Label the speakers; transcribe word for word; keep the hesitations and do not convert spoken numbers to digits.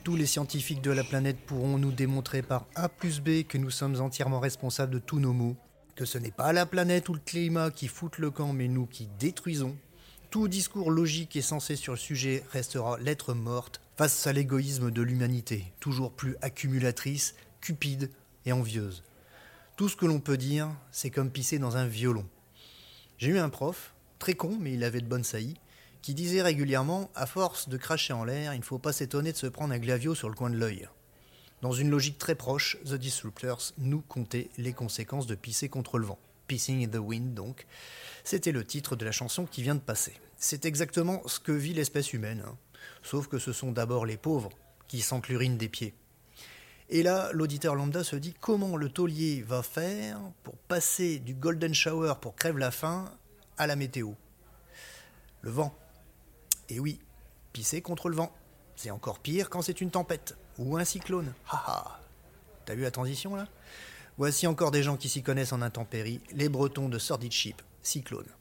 Speaker 1: Tous les scientifiques de la planète pourront nous démontrer par A plus B que nous sommes entièrement responsables de tous nos maux, que ce n'est pas la planète ou le climat qui foutent le camp, mais nous qui détruisons. Tout discours logique et sensé sur le sujet restera lettre morte face à l'égoïsme de l'humanité, toujours plus accumulatrice, cupide et envieuse. Tout ce que l'on peut dire, c'est comme pisser dans un violon. J'ai eu un prof, très con mais il avait de bonnes saillies, qui disait régulièrement, à force de cracher en l'air, il ne faut pas s'étonner de se prendre un glavio sur le coin de l'œil. Dans une logique très proche, The Disruptors nous contait les conséquences de pisser contre le vent. Pissing in the Wind, donc. C'était le titre de la chanson qui vient de passer. C'est exactement ce que vit l'espèce humaine. Hein. Sauf que ce sont d'abord les pauvres qui sentent l'urine des pieds. Et là, l'auditeur lambda se dit comment le taulier va faire pour passer du golden shower pour crève la faim à la météo. Le vent. Et oui, pisser contre le vent. C'est encore pire quand c'est une tempête ou un cyclone. Haha. T'as vu la transition là ? Voici encore des gens qui s'y connaissent en intempéries, les Bretons de Sordid Ship, Cyclone.